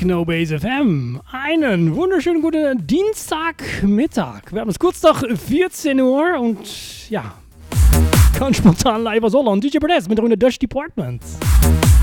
Techno-Base FM. Einen wunderschönen guten Dienstagmittag. Wir haben es kurz nach 14 Uhr und ja, ganz spontan live aus Holland. DJ Press mit der Runde Dutch Department.